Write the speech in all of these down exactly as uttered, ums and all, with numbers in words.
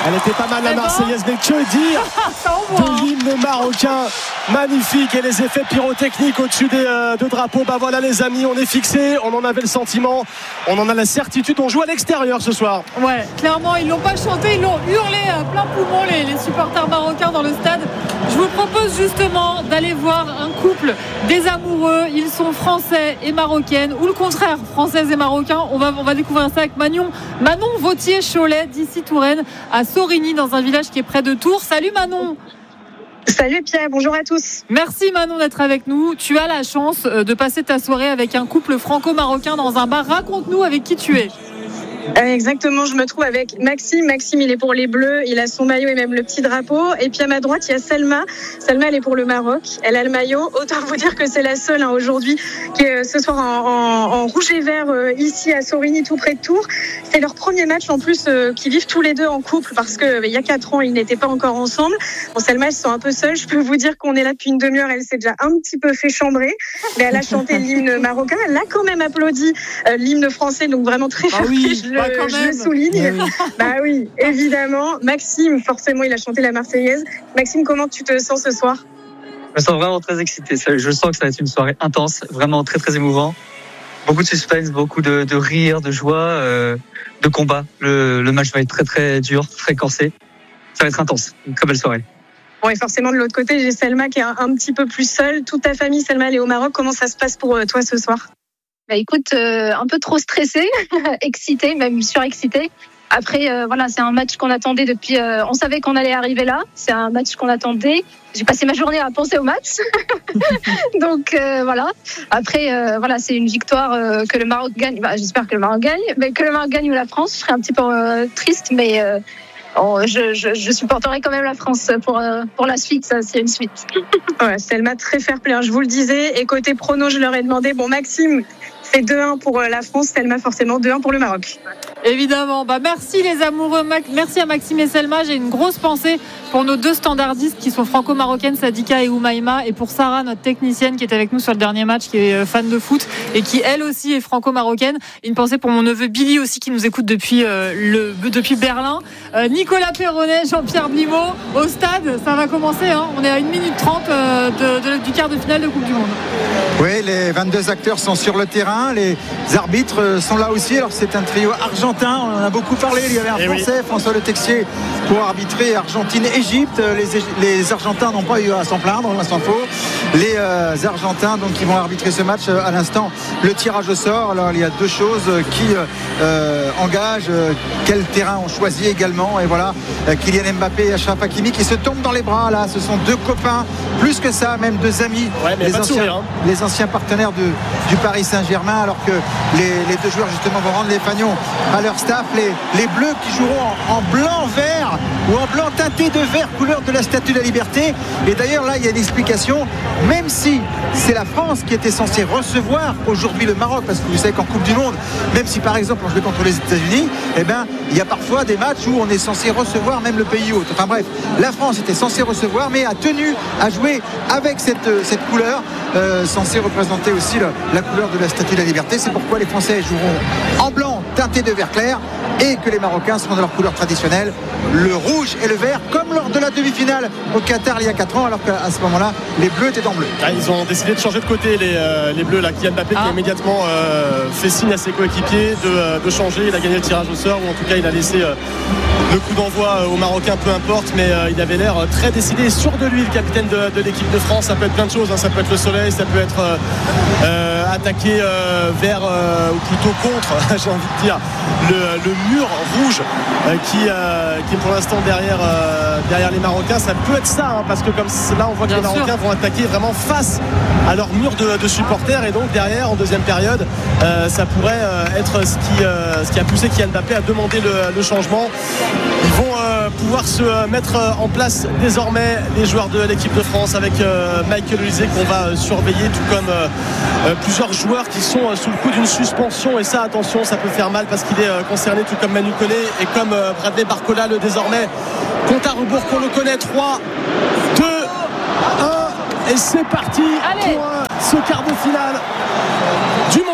Elle était pas mal la Marseillaise, mais que dire de l'hymne marocain magnifique et les effets pyrotechniques au-dessus des euh, deux drapeaux. Bah voilà les amis, on est fixés, on en avait le sentiment, on en a la certitude, on joue à l'extérieur ce soir. Ouais, clairement ils l'ont pas chanté, ils l'ont hurlé à plein poumon les, les supporters marocains dans le stade. Je vous propose justement d'aller voir un couple des amoureux, ils sont français et marocaines, ou le contraire, françaises et marocains. On va, on va découvrir ça avec Manon, Manon Vautier-Cholet d'ici Touraine à Sorigny, dans un village qui est près de Tours. Salut Manon. Salut Pierre, bonjour à tous. Merci Manon d'être avec nous. Tu as la chance de passer ta soirée avec un couple franco-marocain dans un bar. Raconte-nous avec qui tu es. Exactement, je me trouve avec Maxime. Maxime, il est pour les Bleus, il a son maillot et même le petit drapeau. Et puis à ma droite, il y a Selma. Selma, elle est pour le Maroc. Elle a le maillot. Autant vous dire que c'est la seule hein, aujourd'hui qui est ce soir en, en, en rouge et vert euh, ici à Sorigny, tout près de Tours. C'est leur premier match en plus euh, qu'ils vivent tous les deux en couple parce que euh, il y a quatre ans, ils n'étaient pas encore ensemble. Bon, Selma, elles sont un peu seules. Je peux vous dire qu'on est là depuis une demi-heure. Elle s'est déjà un petit peu fait chambrer, mais elle a chanté l'hymne marocain. Elle a quand même applaudi euh, l'hymne français, donc vraiment très ah fort. oui. Je, bah, je le souligne. Bah oui. bah oui, évidemment. Maxime, forcément, il a chanté la Marseillaise. Maxime, comment tu te sens ce soir ? Je me sens vraiment très excité. Je sens que ça va être une soirée intense, vraiment très très émouvant. Beaucoup de suspense, beaucoup de, de rire, de joie, euh, de combat. Le, le match va être très très dur, très corsé. Ça va être intense. Une très belle soirée. Bon, et forcément, de l'autre côté, j'ai Selma qui est un, un petit peu plus seule. Toute ta famille, Selma, elle est au Maroc. Comment ça se passe pour toi ce soir ? Bah écoute, euh, un peu trop stressée, excitée, même surexcitée. Après, euh, voilà, c'est un match qu'on attendait depuis. Euh, on savait qu'on allait arriver là. C'est un match qu'on attendait. J'ai passé ma journée à penser au match. Donc euh, voilà. Après, euh, voilà, c'est une victoire euh, que le Maroc gagne. Bah, j'espère que le Maroc gagne, mais que le Maroc gagne ou la France. Je serais un petit peu euh, triste, mais euh, oh, je, je, je supporterai quand même la France pour euh, pour la suite. Ça, c'est une suite. Ouais, Selma, très fair play. Hein, je vous le disais. Et côté prono, je leur ai demandé. Bon, Maxime. C'est deux un pour la France, Selma forcément deux un pour le Maroc. Évidemment, bah merci les amoureux, merci à Maxime et Selma. J'ai une grosse pensée pour nos deux standardistes qui sont franco-marocaines, Sadika et Oumaima, et pour Sarah, notre technicienne qui est avec nous sur le dernier match, qui est fan de foot et qui elle aussi est franco-marocaine. Une pensée pour mon neveu Billy aussi qui nous écoute depuis euh, le depuis Berlin. Euh, Nicolas Perronnet, Jean-Pierre Blimaud au stade, ça va commencer. Hein. On est à une minute trente euh, de, de, du quart de finale de Coupe du Monde. Oui, les vingt-deux acteurs sont sur le terrain. Les arbitres sont là aussi. Alors c'est un trio argentin, on en a beaucoup parlé. Il y avait un Français, oui. François Le Texier, pour arbitrer Argentine-Égypte. Les, les Argentins n'ont pas eu à s'en plaindre, on s'en faut. Les euh, Argentins donc qui vont arbitrer ce match à l'instant. Le tirage au sort. Alors il y a deux choses qui euh, engagent euh, quel terrain on choisit également. Et voilà, euh, Kylian Mbappé et Achraf Hakimi qui se tombent dans les bras. Là, ce sont deux copains, plus que ça, même deux amis. Ouais, mais les anciens, sourire, hein. les anciens partenaires de, du Paris Saint-Germain, alors que les, les deux joueurs justement vont rendre les fagnons à leur staff. Les, les Bleus qui joueront en, en blanc-vert ou en blanc teinté de vert, couleur de la Statue de la Liberté. Et d'ailleurs là il y a une explication, même si c'est la France qui était censée recevoir aujourd'hui le Maroc, parce que vous savez qu'en Coupe du Monde, même si par exemple on jouait contre les États-Unis, eh ben, il y a parfois des matchs où on est censé recevoir même le pays hôte. Enfin bref, la France était censée recevoir, mais a tenu à jouer avec cette, cette couleur euh, censée représenter aussi le, la couleur de la Statue de la Liberté. C'est pourquoi les Français joueront en blanc teinté de vert clair et que les Marocains seront dans leur couleur traditionnelle, le rouge et le vert, comme lors de la demi-finale au Qatar il y a quatre ans, alors qu'à ce moment-là les Bleus étaient en bleu. Ah, ils ont décidé de changer de côté les, euh, les Bleus là. Kylian Mbappé ah. qui a immédiatement euh, fait signe à ses coéquipiers de, euh, de changer. Il a gagné le tirage au sort, ou en tout cas il a laissé euh, le coup d'envoi aux Marocains, peu importe, mais euh, il avait l'air très décidé et sûr de lui, le capitaine de, de l'équipe de France. Ça peut être plein de choses, hein. Ça peut être le soleil, ça peut être euh, euh, attaqué euh, vers euh, ou plutôt contre j'ai envie de dire le, le mur rouge euh, qui, euh, qui est pour l'instant derrière, euh, derrière les Marocains. Ça peut être ça, hein, parce que comme là on voit que Bien les Marocains sûr. vont attaquer vraiment face à leur mur de, de supporters, et donc derrière en deuxième période euh, ça pourrait euh, être ce qui, euh, ce qui a poussé Kylian Mbappé à demander le, le changement. Ils vont euh, pouvoir se mettre en place désormais, les joueurs de l'équipe de France, avec euh, Michael Olise qu'on va surveiller, tout comme euh, euh, plusieurs joueurs qui sont euh, sous le coup d'une suspension, et ça attention, ça peut faire mal parce qu'il est euh, concerné, tout comme Manu Koné et comme euh, Bradley Barcola, le désormais compte à rebours qu'on le connaît. Trois, deux, un, et c'est parti. Allez. Pour euh, ce quart de finale du mondial.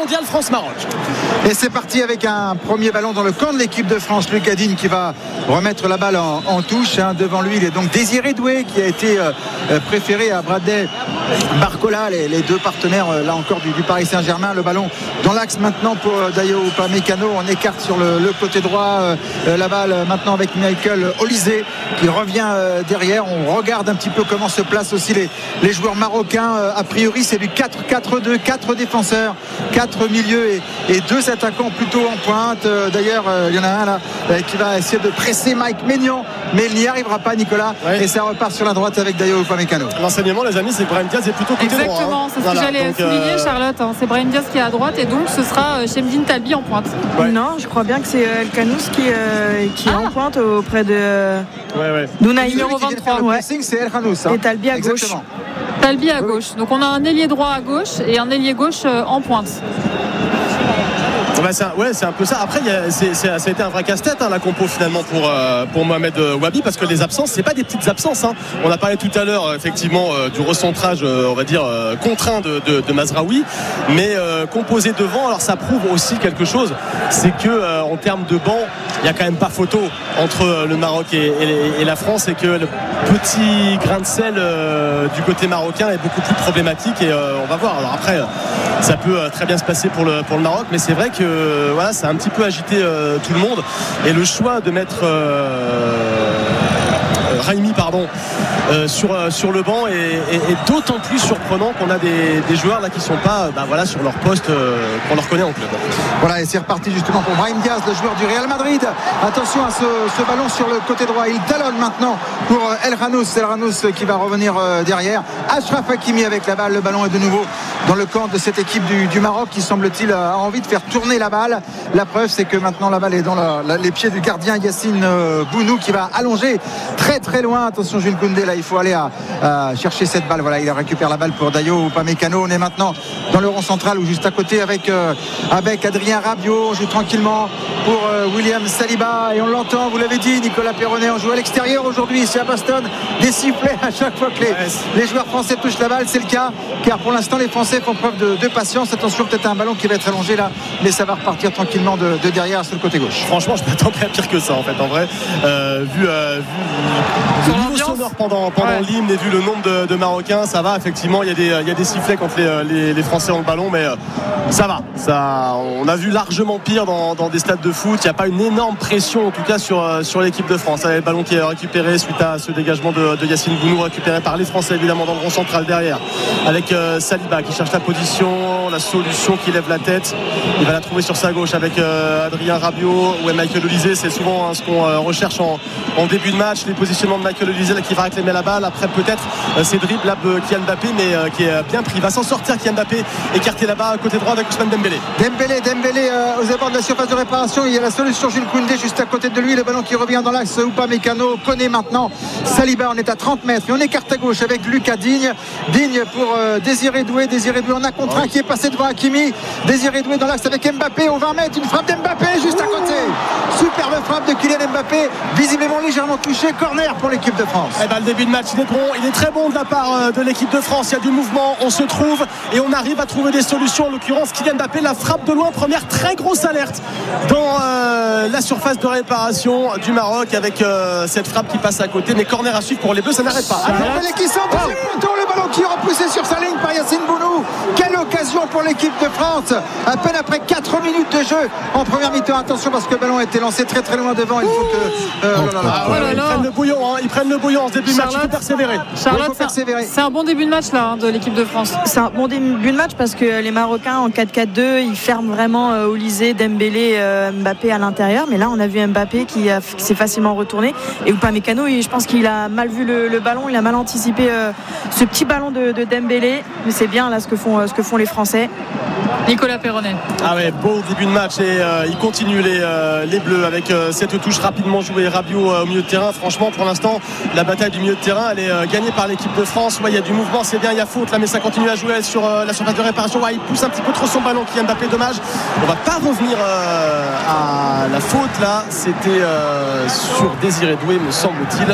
mondial France-Maroc. Et c'est parti avec un premier ballon dans le camp de l'équipe de France. Lucas Digne qui va remettre la balle en, en touche. Hein. Devant lui, il est donc Désiré Doué qui a été euh, préféré à Bradley Barcola, les, les deux partenaires euh, là encore du, du Paris Saint-Germain. Le ballon dans l'axe maintenant pour euh, Dayo Upamecano. On écarte sur le, le côté droit euh, la balle euh, maintenant avec Michael Olysée qui revient euh, derrière. On regarde un petit peu comment se placent aussi les, les joueurs marocains. Euh, a priori, c'est du quatre quatre deux, quatre défenseurs, quatre milieux et, et deux attaquants plutôt en pointe. Euh, d'ailleurs, euh, il y en a un là euh, qui va essayer de presser Mike Maignan, mais il n'y arrivera pas, Nicolas. Oui. Et ça repart sur la droite avec Dayo Upamecano. L'enseignement, les amis, c'est que Brahim Diaz est plutôt côté Exactement, droit. Exactement, hein. C'est ce voilà, que j'allais donc, souligner, euh... Charlotte. Hein. C'est Brahim Diaz qui est à droite et donc ce sera Chemdine Talbi en pointe. Ouais. Non, je crois bien que c'est El Khanous qui, euh, qui ah. est en pointe auprès de euh, ouais, ouais. Dounaï. Numéro vingt-trois. Ouais. C'est El Khanous. Hein. Et Talbi à Exactement. gauche. Talbi à gauche. Donc on a un ailier droit à gauche et un ailier gauche en pointe. Bah c'est un, ouais, c'est un peu ça. Après, y a, c'est, c'est, ça a été un vrai casse-tête, hein, la compo finalement pour, euh, pour Mohamed Wabi, parce que les absences, c'est pas des petites absences. Hein. On a parlé tout à l'heure, effectivement, euh, du recentrage, euh, on va dire, euh, contraint de, de, de Mazraoui, mais euh, composé devant. Alors ça prouve aussi quelque chose, c'est que euh, en termes de banc, il y a quand même pas photo entre le Maroc et, et, et la France, et que le petit grain de sel euh, du côté marocain est beaucoup plus problématique. Et euh, on va voir. Alors après, ça peut euh, très bien se passer pour le, pour le Maroc, mais c'est vrai que Euh, voilà, ça a un petit peu agité euh, tout le monde, et le choix de mettre euh, Raimi pardon euh, sur, euh, sur le banc est, est, est d'autant plus surprenant qu'on a des, des joueurs là qui sont pas bah, voilà, sur leur poste euh, qu'on leur connaît en club. Voilà, et c'est reparti justement pour Brahim Diaz, le joueur du Real Madrid. Attention à ce, ce ballon sur le côté droit, il talonne maintenant pour El Khanous. El Khanous qui va revenir euh, derrière. Achraf Hakimi avec la balle, le ballon est de nouveau dans le camp de cette équipe du, du Maroc qui semble-t-il a envie de faire tourner la balle. La preuve, c'est que maintenant la balle est dans la, la, les pieds du gardien Yacine euh, Bounou qui va allonger très très loin. Attention Jules Koundé, là il faut aller à, à chercher cette balle. Voilà, il récupère la balle pour Dayo Upamecano. On est maintenant dans le rond central ou juste à côté avec, euh, avec Adrien Rabiot. On joue tranquillement pour euh, William Saliba et on l'entend, vous l'avez dit, Nicolas Perronnet, on joue à l'extérieur aujourd'hui ici à Boston. Des sifflets à chaque fois que les, les joueurs français touchent la balle, c'est le cas car pour l'instant les Français font preuve de, de patience. Attention, peut-être un ballon qui va être allongé là, mais ça va repartir tranquillement de, de derrière sur le côté gauche. Franchement, je m'attendais à pire que ça en fait, en vrai, euh, vu, euh, vu le niveau sonore pendant, pendant ouais. l'hymne et vu le nombre de, de Marocains, ça va, effectivement, il y a des, il y a des sifflets quand les, les, les Français ont le ballon, mais euh, ça va, ça, on a vu largement pire dans, dans des stades de foot. Il n'y a pas une énorme pression en tout cas sur, sur l'équipe de France. Le ballon qui est récupéré suite à ce dégagement de, de Yacine Bounou, récupéré par les Français évidemment dans le rond central derrière, avec euh, Saliba qui cherche la position, la solution, qui lève la tête. Il va la trouver sur sa gauche avec euh, Adrien Rabiot ou Michael Olysée. C'est souvent hein, ce qu'on euh, recherche en, en début de match, les positionnements de Michael Olysée là, qui va réclamer la balle. Après peut-être euh, ces dribbles là de Kylian Mbappé, mais euh, qui est bien pris. Il va s'en sortir Kylian Mbappé, écarté là-bas côté droit avec Ousmane Dembélé. Dembélé, Dembélé euh, aux abords de la surface de réparation. Il y a la solution Jules Koundé juste à côté de lui. Le ballon qui revient dans l'axe. Upamecano connaît maintenant Saliba. On est à trente mètres et on écarte à gauche avec Lucas Digne. Digne pour euh, Désiré Doué. Désiré Doué en a contre un qui est passé devant Hakimi. Désiré Doué dans l'axe avec Mbappé au vingt mètres. Une frappe d'Mbappé juste à côté. Superbe frappe de Kylian Mbappé. Visiblement légèrement touché. Corner pour l'équipe de France. Eh ben, le début de match il est bon. Il est très bon de la part de l'équipe de France. Il y a du mouvement. On se trouve et on arrive à trouver des solutions. En l'occurrence Kylian Mbappé, la frappe de loin. Première très grosse alerte dans euh, la surface de réparation du Maroc avec euh, cette frappe qui passe à côté. Mais corner à suivre pour les Bleus, ça n'arrête pas. Dembélé qui s'en va. Le ballon qui est repoussé sur sa ligne par Yacine Bounou. Quelle occasion pour l'équipe de France. À peine après quatre minutes de jeu en première mi-temps. Attention parce que le ballon a été lancé très très loin devant. Il faut que euh, oh là là. Ah ouais, ils prennent le bouillon. Hein. Ils prennent le bouillon en ce début de match. Il faut persévérer. Charlotte, faut persévérer. C'est un bon début de match là hein, de l'équipe de France. C'est un bon début de match parce que les Marocains en quatre quatre deux ils ferment vraiment euh, Olysée, Dembélé, euh, Mbappé à l'intérieur. Mais là on a vu Mbappé qui, a, qui s'est facilement retourné et Upamecano, je pense qu'il a mal vu le, le ballon. Il a mal anticipé euh, ce petit ballon de, de Dembélé. Mais c'est bien là ce que font, ce que font les Français. Nicolas Perronnet. Ah ouais, beau début de match et euh, ils continuent les, euh, les Bleus avec euh, cette touche rapidement jouée. Rabiot euh, au milieu de terrain. Franchement, pour l'instant, la bataille du milieu de terrain, elle est euh, gagnée par l'équipe de France. Ouais, il y a du mouvement, c'est bien, il y a faute là, mais ça continue à jouer sur euh, la surface de réparation. Ouais, il pousse un petit peu trop son ballon, Kylian Mbappé, dommage. On va pas revenir euh, à la faute là. C'était euh, sur Désiré Doué, me semble-t-il.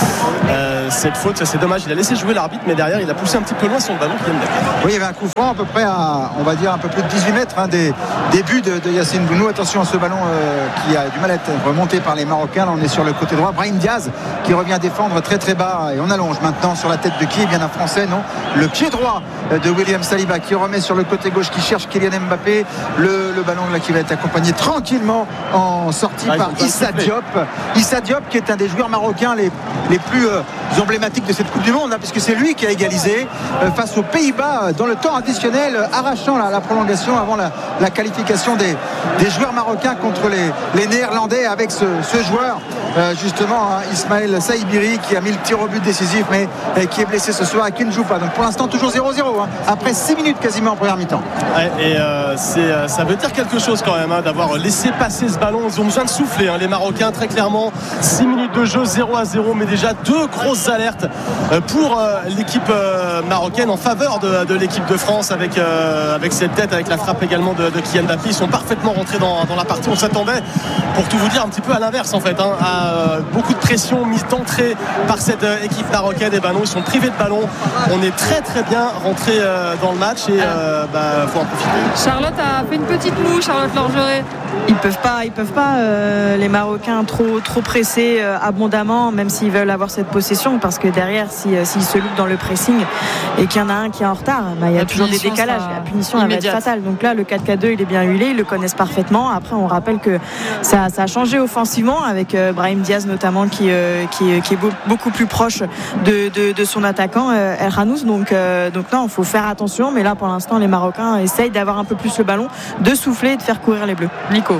Euh, cette faute, ça c'est dommage. Il a laissé jouer l'arbitre, mais derrière, il a poussé un petit peu loin son ballon, Kylian Mbappé. Oui, il y avait un coup franc à peu près à, on va dire, un peu plus plus de dix-huit mètres hein, des, des buts de, de Yacine Bounou. Attention à ce ballon euh, qui a du mal à être remonté par les Marocains. Là on est sur le côté droit, Brahim Diaz qui revient défendre très très bas et on allonge maintenant sur la tête de qui? Eh bien un Français, non, le pied droit de William Saliba qui remet sur le côté gauche, qui cherche Kylian Mbappé. Le, le ballon là qui va être accompagné tranquillement en sortie ah, par Issa Diop. Issa Diop qui est un des joueurs marocains les, les plus euh, emblématiques de cette Coupe du Monde hein, puisque c'est lui qui a égalisé euh, face aux Pays-Bas euh, dans le temps additionnel, euh, arrachant la, la prolongation avant la, la qualification des, des joueurs marocains contre les, les Néerlandais avec ce, ce joueur euh, justement hein, Ismaël Saïbiri qui a mis le tir au but décisif mais euh, qui est blessé ce soir et qui ne joue pas. Donc pour l'instant toujours zéro zéro hein, après six minutes quasiment en première mi-temps. Ouais, et euh, c'est, euh, ça veut dire quelque chose quand même hein, d'avoir laissé passer ce ballon. Ils ont besoin de souffler hein, les Marocains très clairement. Six minutes de jeu, zéro à zéro, mais déjà deux grosses alertes euh, pour euh, l'équipe euh, marocaine en faveur de, de l'équipe de France avec, euh, avec cette tête, avec la frappe également de, de Kylian Mbappé. Ils sont parfaitement rentrés dans, dans la partie. On s'attendait, pour tout vous dire, un petit peu à l'inverse en fait hein, à euh, beaucoup de pression mise d'entrée par cette euh, équipe marocaine. Et ben non, ils sont privés de ballon. On est très très bien rentré euh, dans le match et euh, bah, faut en profiter. Charlotte a fait une petite moue, Charlotte Lorgeret. Ils peuvent pas, ils peuvent pas euh, les Marocains trop trop presser euh, abondamment, même s'ils veulent avoir cette possession, parce que derrière, si, euh, s'ils se loupent dans le pressing et qu'il y en a un qui est en retard, bah, il y a la toujours des décalages. La punition elle va être fatale. Donc là, le quatre quatre deux, il est bien huilé, ils le connaissent parfaitement. Après, on rappelle que ça, ça a changé offensivement avec euh, Brahim Diaz notamment, qui euh, qui, qui est beau, beaucoup plus proche de, de, de son attaquant euh, El Hanouz. Donc euh, donc non, il faut faire attention. Mais là, pour l'instant, les Marocains essayent d'avoir un peu plus le ballon, de souffler et de faire courir les Bleus. Nico.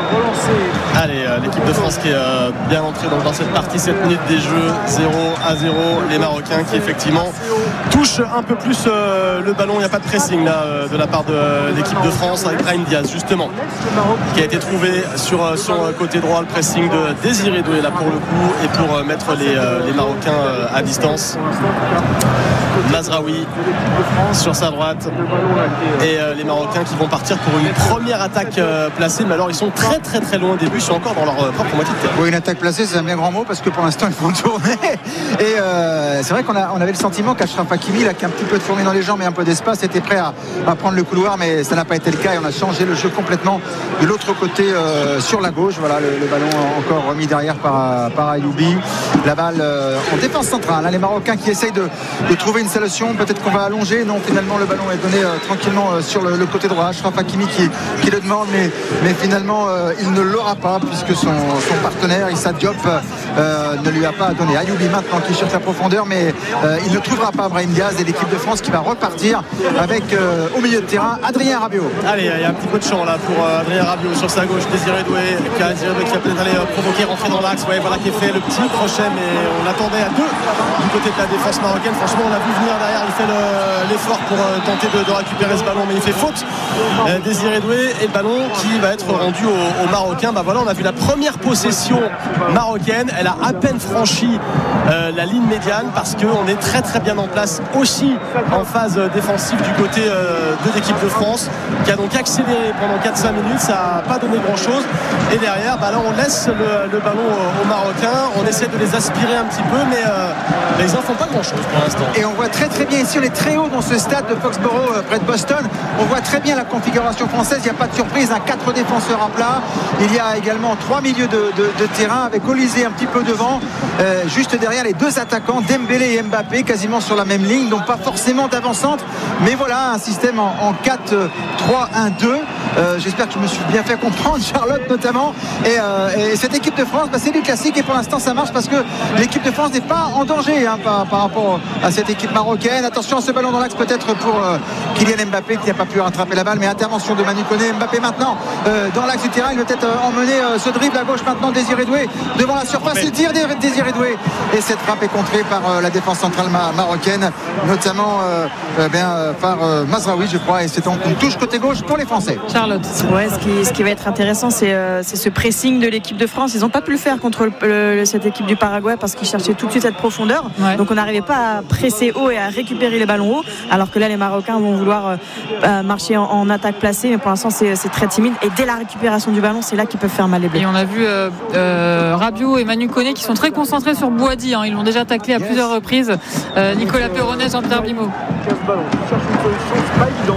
Allez, euh, l'équipe de France qui est euh, bien entrée dans, dans cette partie, sept minutes des jeux, zéro à zéro. Les Marocains qui effectivement touchent un peu plus euh, le ballon. Il n'y a pas de pressing là euh, de la part de euh, l'équipe de France avec Brahim Diaz justement qui a été trouvé sur euh, son côté droit. Le pressing de Désiré Doué là pour le coup et pour euh, mettre les, euh, les Marocains euh, à distance. Mazraoui sur sa droite et euh, les Marocains qui vont partir pour une première attaque euh, placée, mais alors ils sont très très très loin au début, ils sont encore dans leur euh, propre moitié de terrain. Oui, une attaque placée c'est un bien grand mot parce que pour l'instant ils font tourner et euh, c'est vrai qu'on a, on avait le sentiment qu'Achraf Hakimi là, qui a un petit peu de fourni dans les jambes et un peu d'espace était prêt à, à prendre le couloir, mais ça n'a pas été le cas et on a changé le jeu complètement de l'autre côté euh, sur la gauche. Voilà le, le ballon encore remis derrière par, par Ayoubi, la balle euh, en défense centrale hein, les Marocains qui essayent de, de trouver une solution, peut-être qu'on va allonger, non finalement le ballon est donné euh, tranquillement euh, sur le, le côté droit. Achraf Hakimi qui, qui le demande mais, mais finalement euh, il ne l'aura pas puisque son, son partenaire Issa Diop euh, ne lui a pas donné. Ayoubi maintenant qui cherche la profondeur mais euh, il ne trouvera pas Brahim Diaz et l'équipe de France qui va repartir avec euh, au milieu de terrain Adrien Rabiot. Allez, il y a un petit peu de champ là pour euh, Adrien Rabiot sur sa gauche. Désiré Doué qui a, Désiré Doué qui a peut-être allé euh, provoquer, rentrer dans l'axe. Ouais, voilà qui est fait le petit crochet mais on attendait à deux du côté de la défense marocaine. Franchement on l'a vu venir derrière, il fait le, l'effort pour euh, tenter de, de récupérer ce ballon mais il fait faute. Euh, Désiré Doué et le ballon qui va être rendu aux, aux Marocains. Bah voilà, on a vu la première possession marocaine, elle a à peine franchi euh, la ligne médiane parce qu'on est très très bien en place aussi en phase défensive du côté euh, de l'équipe de France qui a donc accéléré pendant quatre cinq minutes, ça n'a pas donné grand chose et derrière bah là on laisse le, le ballon aux, aux Marocains, on essaie de les aspirer un petit peu mais euh, ils n'en font pas grand chose pour l'instant. Et on voit très très bien ici, on est très haut dans ce stade de Foxborough euh, près de Boston, on voit très bien la configuration française, il n'y a pas de surprise, un quatre défenseurs à plat, il y a également trois milieux de, de, de terrain avec Olysée un petit peu devant, euh, juste derrière les deux attaquants Dembélé et Mbappé quasiment sur la même ligne, donc pas forcément d'avant-centre mais voilà un système en, en quatre trois un deux. Euh, j'espère que je me suis bien fait comprendre, Charlotte notamment et, euh, et cette équipe de France bah, c'est du classique et pour l'instant ça marche parce que l'équipe de France n'est pas en danger hein, par, par rapport à cette équipe marocaine. Attention à ce ballon dans l'axe peut-être pour euh, Kylian Mbappé qui n'a pas pu rattraper la balle mais intervention de Manu Koné. Mbappé maintenant euh, dans l'axe du terrain, il veut peut-être euh, emmener euh, ce dribble à gauche maintenant Désiré Doué devant la surface, il tire Désiré Doué et cette frappe est contrée par euh, la défense centrale ma- marocaine notamment euh, euh, bien, euh, par euh, Mazraoui je crois et c'est donc une touche côté gauche pour les Français. Charlotte. Ouais, ce qui, ce qui va être intéressant c'est, euh, c'est ce pressing de l'équipe de France, ils n'ont pas pu le faire contre le, le, cette équipe du Paraguay parce qu'ils cherchaient tout de suite cette profondeur ouais. Donc on n'arrivait pas à presser haut et à récupérer les ballons hauts alors que là les Marocains vont vouloir euh, marcher en, en attaque placée mais pour l'instant c'est, c'est très timide et dès la récupération du ballon c'est là qu'ils peuvent faire mal les Bleus. Et on a vu euh, euh, Rabiot et Manu Koné qui sont très concentrés sur Boadi hein. Ils l'ont déjà taclé à yes. plusieurs reprises. euh, Nicolas Perronnet, Jean-Pierre Bimo.